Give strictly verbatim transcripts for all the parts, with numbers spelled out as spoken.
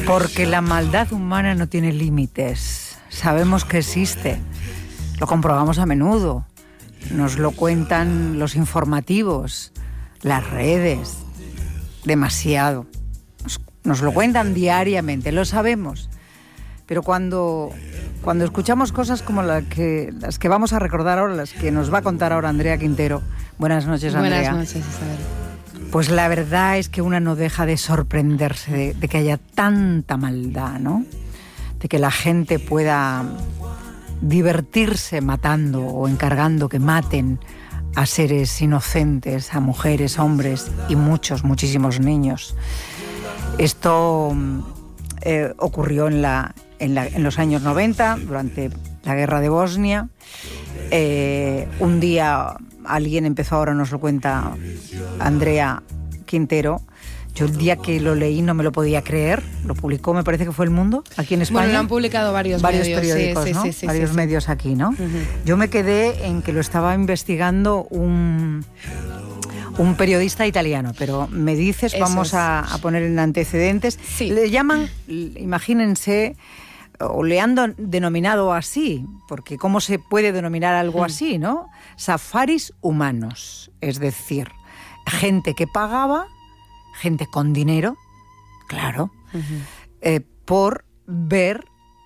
Porque la maldad humana no tiene límites. Sabemos que existe. Lo comprobamos a menudo. Nos lo cuentan los informativos, las redes. Demasiado. Nos, nos lo cuentan diariamente, lo sabemos. Pero cuando, cuando escuchamos cosas como la que, las que vamos a recordar ahora, las que nos va a contar ahora Andrea Quintero. Buenas noches, Andrea. Buenas noches, Isabel. Pues la verdad es que una no deja de sorprenderse de, de que haya tanta maldad, ¿no? De que la gente pueda divertirse matando o encargando que maten a seres inocentes, a mujeres, hombres y muchos, muchísimos niños. Esto eh, ocurrió en, la, en, la, en los años noventa, durante la guerra de Bosnia. Eh, un día alguien empezó, ahora nos lo cuenta Andrea Quintero. Yo el día que lo leí no me lo podía creer. Lo publicó, me parece que fue El Mundo, aquí en España. Bueno, lo han publicado varios, varios medios. periódicos, sí, ¿no? Sí, sí, varios sí, medios sí. aquí, ¿no? Uh-huh. Yo me quedé en que lo estaba investigando un, un periodista italiano, pero me dices, Eso vamos es. a, a poner en antecedentes. Sí. Le llaman, imagínense, o le han don- denominado así, porque ¿cómo se puede denominar algo Hmm. así, no? Safaris humanos, es decir, gente que pagaba, gente con dinero, claro, Uh-huh. eh, por ver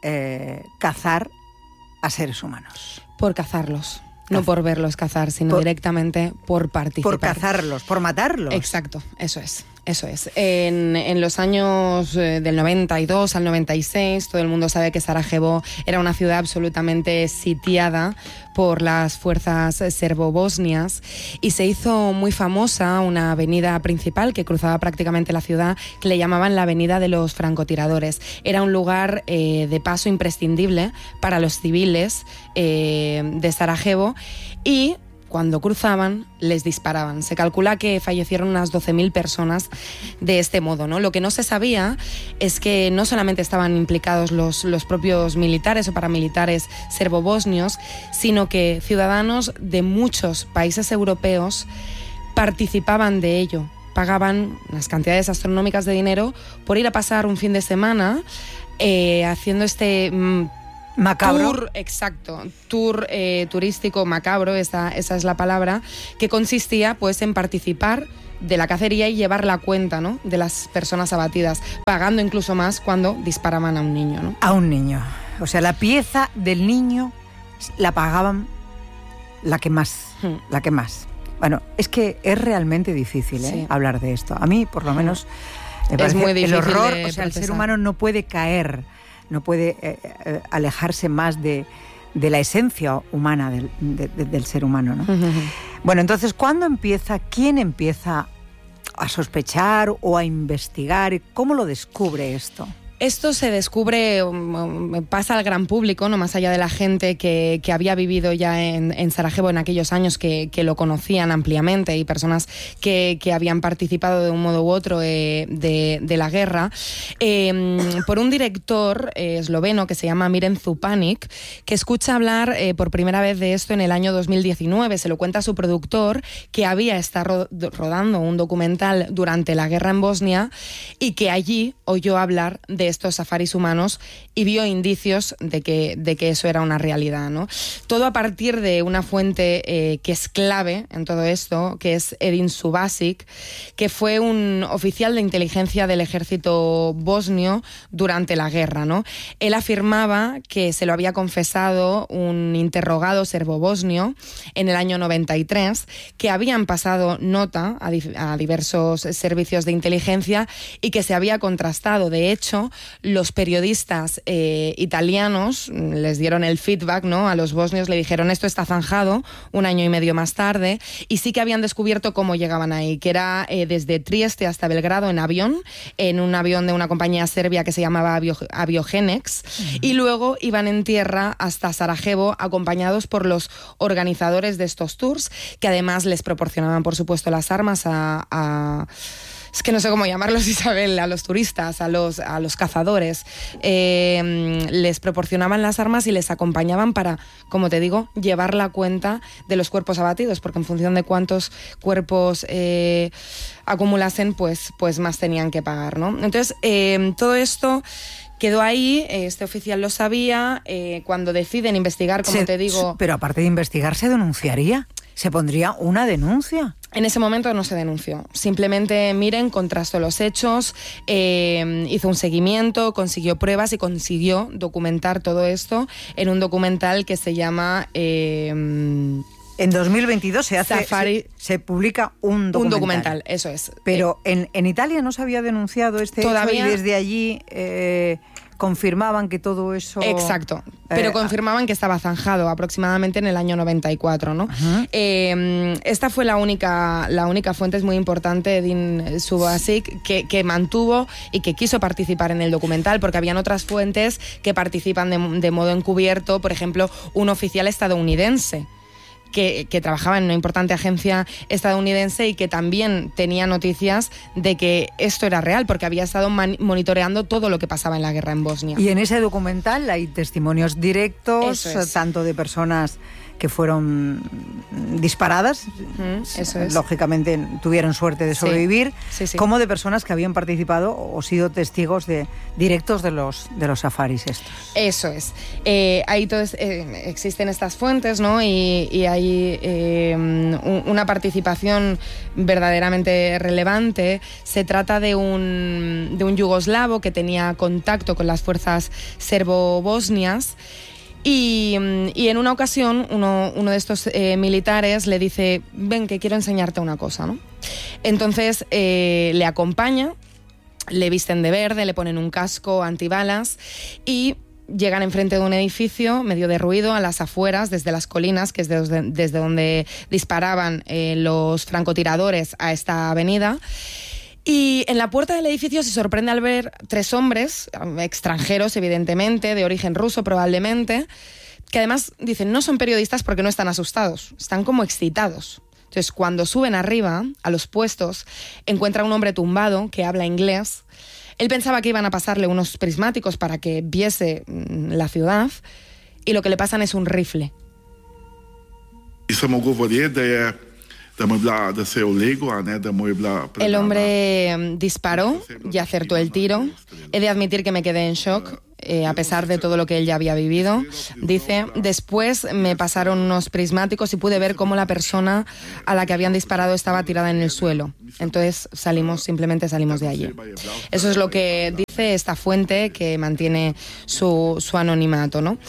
eh, cazar a seres humanos. Por cazarlos. No Caz- por verlos cazar, sino Por- directamente por participar. Por cazarlos, por matarlos. Exacto, eso es, eso es. En, en los años eh, del noventa y dos al noventa y seis, todo el mundo sabe que Sarajevo era una ciudad absolutamente sitiada por las fuerzas serbo-bosnias y se hizo muy famosa una avenida principal que cruzaba prácticamente la ciudad, que le llamaban la Avenida de los Francotiradores. Era un lugar eh, de paso imprescindible para los civiles eh, de Sarajevo y cuando cruzaban, les disparaban. Se calcula que fallecieron unas doce mil personas de este modo, ¿no? Lo que no se sabía es que no solamente estaban implicados los, los propios militares o paramilitares serbo-bosnios, sino que ciudadanos de muchos países europeos participaban de ello. Pagaban unas cantidades astronómicas de dinero por ir a pasar un fin de semana eh, haciendo este... Mm, Macabro. Tour, exacto, tour eh, turístico macabro, esa, esa es la palabra, que consistía pues en participar de la cacería y llevar la cuenta, ¿no?, de las personas abatidas, pagando incluso más cuando disparaban a un niño, ¿no? A un niño. O sea, la pieza del niño la pagaban la que más, Hmm. la que más. Bueno, es que es realmente difícil, ¿eh? Sí. hablar de esto. A mí, por lo menos, me Es parece muy difícil el horror, de o sea, el ser procesar. humano no puede caer, no puede eh, eh, alejarse más de, de la esencia humana del, de- de- del ser humano, ¿no? Bueno, entonces, ¿cuándo empieza, quién empieza a sospechar o a investigar? ¿Cómo lo descubre esto? Esto se descubre, um, pasa al gran público, no más allá de la gente que, que había vivido ya en, en Sarajevo en aquellos años, que, que lo conocían ampliamente, y personas que, que habían participado de un modo u otro eh, de, de la guerra, eh, por un director eh, esloveno que se llama Miren Zupanic, que escucha hablar eh, por primera vez de esto en el año dos mil diecinueve. Se lo cuenta a su productor, que había estado ro- rodando un documental durante la guerra en Bosnia y que allí oyó hablar de estos safaris humanos y vio indicios de que, de que eso era una realidad, ¿no? Todo a partir de una fuente eh, que es clave en todo esto, que es Edin Subasic, que fue un oficial de inteligencia del ejército bosnio durante la guerra, ¿no? Él afirmaba que se lo había confesado un interrogado serbo-bosnio en el año noventa y tres, que habían pasado nota a, di- a diversos servicios de inteligencia y que se había contrastado. De hecho, los periodistas eh, italianos les dieron el feedback, ¿no?, a los bosnios, le dijeron esto está zanjado, un año y medio más tarde, y sí que habían descubierto cómo llegaban ahí, que era eh, desde Trieste hasta Belgrado en avión, en un avión de una compañía serbia que se llamaba Avio, Aviogenex, uh-huh. y luego iban en tierra hasta Sarajevo acompañados por los organizadores de estos tours, que además les proporcionaban, por supuesto, las armas a... a es que no sé cómo llamarlos, Isabel, a los turistas, a los, a los cazadores. Eh, les proporcionaban las armas y les acompañaban para, como te digo, llevar la cuenta de los cuerpos abatidos, porque en función de cuántos cuerpos eh, acumulasen, pues, pues más tenían que pagar, ¿no? Entonces, eh, todo esto quedó ahí, este oficial lo sabía, eh, cuando deciden investigar, como se, te digo... Pero aparte de investigar, ¿se denunciaría? ¿Se pondría una denuncia? En ese momento no se denunció. Simplemente Miren contrastó los hechos, eh, hizo un seguimiento, consiguió pruebas y consiguió documentar todo esto en un documental que se llama... Eh, en dos mil veintidós se hace Safari, se, se publica un documental. Un documental, eso es. Pero en, en Italia no se había denunciado este todavía, hecho y desde allí eh, confirmaban que todo eso... Exacto, pero eh, confirmaban que estaba zanjado aproximadamente en el año noventa y cuatro, ¿no? Uh-huh. Eh, esta fue la única, la única fuente, es muy importante, Edin Subasic, que, que mantuvo y que quiso participar en el documental, porque habían otras fuentes que participan de, de modo encubierto, por ejemplo, un oficial estadounidense. Que, que trabajaba en una importante agencia estadounidense y que también tenía noticias de que esto era real, porque había estado man- monitoreando todo lo que pasaba en la guerra en Bosnia. Y en ese documental hay testimonios directos, es. tanto de personas que fueron disparadas, mm, eso es. lógicamente tuvieron suerte de sobrevivir, sí. Sí, sí. como de personas que habían participado o sido testigos de directos de los de los safaris estos. Eso es. Eh, ahí todos, eh, existen estas fuentes, ¿no? Y, y hay eh, un, una participación verdaderamente relevante. Se trata de un, de un yugoslavo que tenía contacto con las fuerzas serbo-bosnias. Y, y en una ocasión uno, uno de estos eh, militares le dice, ven que quiero enseñarte una cosa, ¿no? Entonces eh, le acompaña, le visten de verde, le ponen un casco antibalas y llegan enfrente de un edificio medio derruido a las afueras, desde las colinas, que es desde, desde donde disparaban eh, los francotiradores a esta avenida. Y en la puerta del edificio se sorprende al ver tres hombres, extranjeros evidentemente, de origen ruso probablemente, que además dicen no son periodistas porque no están asustados, están como excitados. Entonces cuando suben arriba a los puestos encuentra un hombre tumbado que habla inglés. Él pensaba que iban a pasarle unos prismáticos para que viese la ciudad y lo que le pasan es un rifle. El hombre disparó y acertó el tiro. He de admitir que me quedé en shock, eh, a pesar de todo lo que él ya había vivido. Dice, después me pasaron unos prismáticos y pude ver cómo la persona a la que habían disparado estaba tirada en el suelo. Entonces salimos, simplemente salimos de allí. Eso es lo que dice esta fuente que mantiene su, su anonimato, ¿no?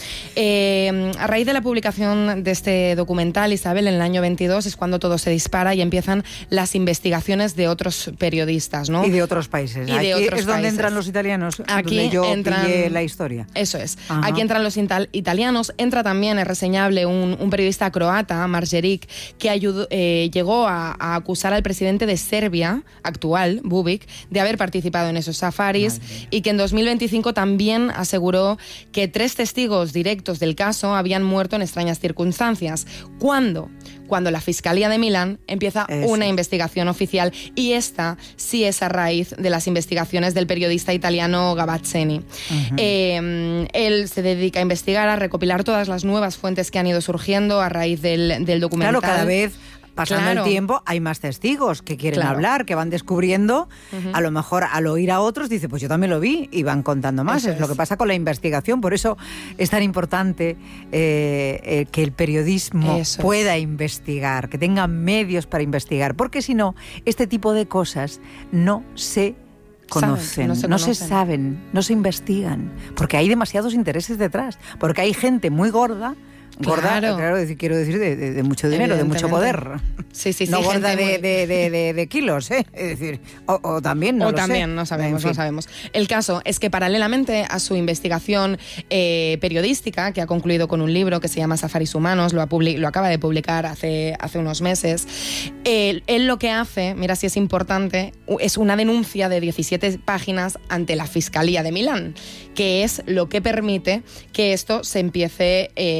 Eh, a raíz de la publicación de este documental, Isabel, en el año veintidós es cuando todo se dispara y empiezan las investigaciones de otros periodistas, ¿no? Y de otros países. Y de Aquí otros es donde países. Entran los italianos. Aquí donde yo entran pillé la historia. Eso es. Ajá. Aquí entran los ital- italianos. Entra también, es reseñable, un, un periodista croata, Marjeric, que ayudó, eh, llegó a, a acusar al presidente de Serbia actual, Bubic, de haber participado en esos safaris. Madre. Y que en dos mil veinticinco también aseguró que tres testigos directos del caso habían muerto en extrañas circunstancias. ¿Cuándo? Cuando la Fiscalía de Milán empieza Eso. una investigación oficial, y esta sí es a raíz de las investigaciones del periodista italiano Gavazzeni. Uh-huh. Eh, él se dedica a investigar, a recopilar todas las nuevas fuentes que han ido surgiendo a raíz del, del documental. Claro, cada vez pasando claro. el tiempo hay más testigos que quieren claro. hablar, que van descubriendo, uh-huh. a lo mejor al oír a otros dice, pues yo también lo vi, y van contando más. Es, es lo que pasa con la investigación. Por eso es tan importante eh, eh, que el periodismo eso pueda es. investigar, que tenga medios para investigar, porque si no, este tipo de cosas no se conocen, no se, no se saben, no se investigan, porque hay demasiados intereses detrás, porque hay gente muy gorda. Gorda, claro, claro decir, quiero decir, de, de, de mucho dinero, de mucho poder. Sí, sí, sí. No gorda de, muy... de, de, de, de kilos, ¿eh? Es decir, o, o también, no o lo también, sé. no sabemos, en fin. no sabemos. El caso es que paralelamente a su investigación eh, periodística, que ha concluido con un libro que se llama Safaris Humanos, lo, ha public- lo acaba de publicar hace, hace unos meses, él, él lo que hace, mira si es importante, es una denuncia de diecisiete páginas ante la Fiscalía de Milán, que es lo que permite que esto se empiece eh, a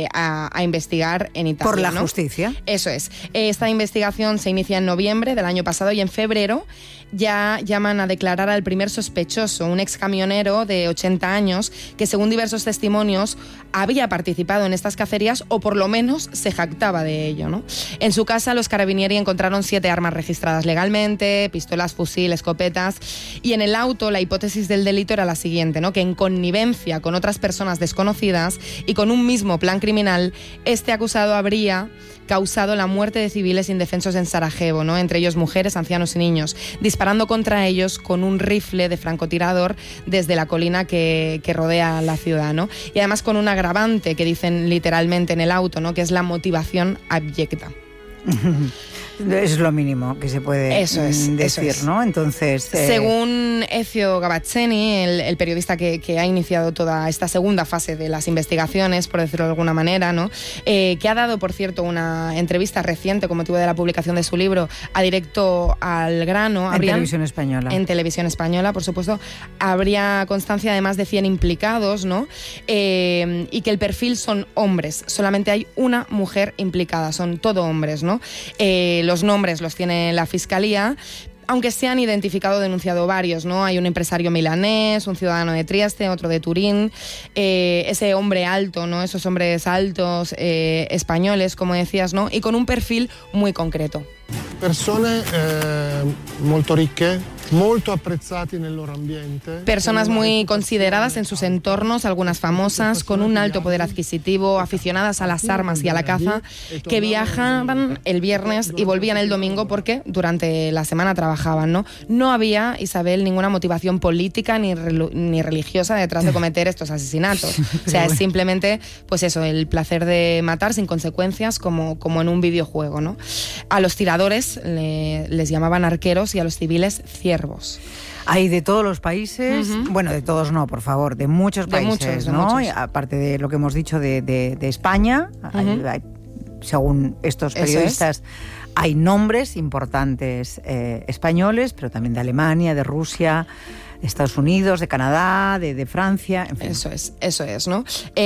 a investigar en Italia. Por la ¿no? justicia. Eso es. Esta investigación se inicia en noviembre del año pasado y en febrero ya llaman a declarar al primer sospechoso, un ex camionero de ochenta años que, según diversos testimonios, había participado en estas cacerías o por lo menos se jactaba de ello, ¿no? En su casa los carabinieri encontraron siete armas registradas legalmente, pistolas, fusil, escopetas, y en el auto la hipótesis del delito era la siguiente, ¿no? Que en connivencia con otras personas desconocidas y con un mismo plan criminal, este acusado habría causado la muerte de civiles indefensos en Sarajevo, ¿no? Entre ellos mujeres, ancianos y niños, disparando contra ellos con un rifle de francotirador desde la colina que, que rodea la ciudad, ¿no? Y además con un agravante que dicen literalmente en el auto, ¿no? Que es la motivación abyecta. Es lo mínimo que se puede eso es, decir, eso es. ¿no? Entonces, eh... según Ezio Gavazzeni, el, el periodista que, que ha iniciado toda esta segunda fase de las investigaciones, por decirlo de alguna manera, ¿no? Eh, que ha dado, por cierto, una entrevista reciente con motivo de la publicación de su libro a Directo al Grano. En habrían, televisión española. En televisión española, por supuesto. Habría constancia de más de cien implicados, ¿no? Eh, y que el perfil son hombres. Solamente hay una mujer implicada, son todo hombres, ¿no? Eh, los nombres los tiene la Fiscalía, aunque se han identificado o denunciado varios, ¿no? Hay un empresario milanés, un ciudadano de Trieste, otro de Turín, eh, ese hombre alto, ¿no? Esos hombres altos eh, españoles, como decías, ¿no? Y con un perfil muy concreto. Persone eh, molto ricche, molto apprezzati nel loro ambiente. Personas muy consideradas en sus entornos, algunas famosas, con un alto poder adquisitivo, aficionadas a las armas y a la caza, que viajaban el viernes y volvían el domingo porque durante la semana trabajaban, ¿no? No había, Isabel, ninguna motivación política ni, ni religiosa detrás de cometer estos asesinatos. O sea, es simplemente, pues eso, el placer de matar sin consecuencias, como, como en un videojuego, ¿no? A los tiradores le, les llamaban arqueros y a los civiles ciervos. Hay de todos los países, uh-huh. bueno, de todos no, por favor, de muchos de países, muchos, de ¿no? muchos. Y aparte de lo que hemos dicho de, de, de España, uh-huh. hay, hay, según estos periodistas, es. hay nombres importantes eh, españoles, pero también de Alemania, de Rusia, de Estados Unidos, de Canadá, de, de Francia, en fin. Eso es, eso es, ¿no?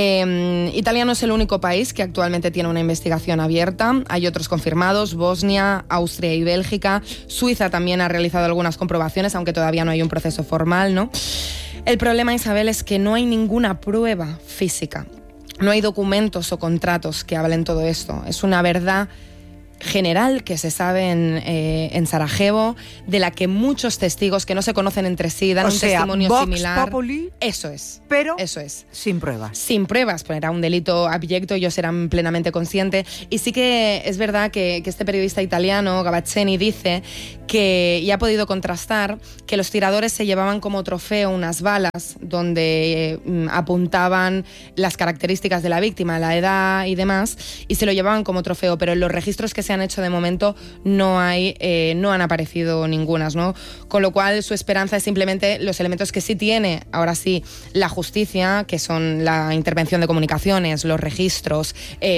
Eh, Italia no es el único país que actualmente tiene una investigación abierta. Hay otros confirmados: Bosnia, Austria y Bélgica. Suiza también ha realizado algunas comprobaciones, aunque todavía no hay un proceso formal, ¿no? El problema, Isabel, es que no hay ninguna prueba física. No hay documentos o contratos que hablen todo esto. Es una verdad general que se sabe en, eh, en Sarajevo, de la que muchos testigos que no se conocen entre sí dan o un sea, testimonio Vox similar. Populi, eso es. Pero eso es. sin pruebas. Sin pruebas, pues era un delito abyecto, ellos eran plenamente conscientes. Y sí que es verdad que, que este periodista italiano, Gavazzeni, dice que, y ha podido contrastar, que los tiradores se llevaban como trofeo unas balas donde eh, apuntaban las características de la víctima, la edad y demás, y se lo llevaban como trofeo, pero en los registros que se han hecho de momento no hay, eh, no han aparecido ningunas, ¿no? Con lo cual su esperanza es simplemente los elementos que sí tiene, ahora sí, la justicia, que son la intervención de comunicaciones, los registros,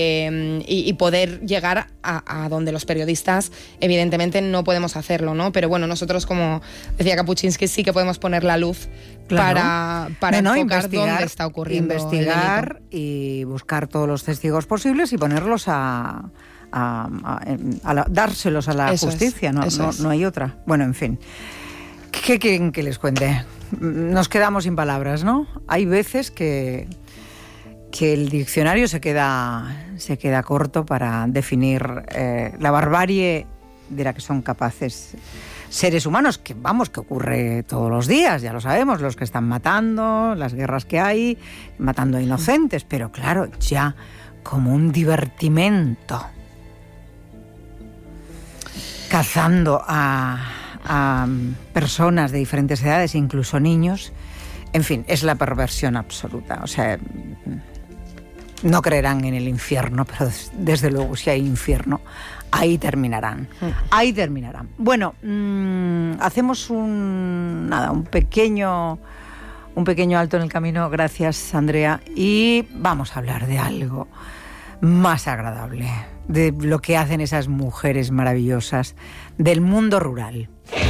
eh, y, y poder llegar a, a donde los periodistas evidentemente no podemos hacerlo, ¿no? Pero bueno, nosotros, como decía Kapuczynski, sí que podemos poner la luz claro. para, para no, no, enfocar dónde está ocurriendo investigar y buscar todos los testigos posibles y ponerlos a A, a, a la, dárselos a la eso justicia, es, no, no, no hay otra. Bueno, en fin. ¿Qué quieren que les cuente? Nos quedamos sin palabras, ¿no? Hay veces que, que el diccionario se queda, se queda corto para definir eh, la barbarie de la que son capaces seres humanos, que vamos, que ocurre todos los días, ya lo sabemos, los que están matando, las guerras que hay, matando a inocentes, pero claro, ya como un divertimento, cazando a, a personas de diferentes edades, incluso niños. En fin, es la perversión absoluta. O sea, no creerán en el infierno, pero desde luego, si hay infierno, ahí terminarán. Ahí terminarán. Bueno, mmm, hacemos un nada, un pequeño, un pequeño alto en el camino. Gracias, Andrea. Y vamos a hablar de algo más agradable, de lo que hacen esas mujeres maravillosas del mundo rural.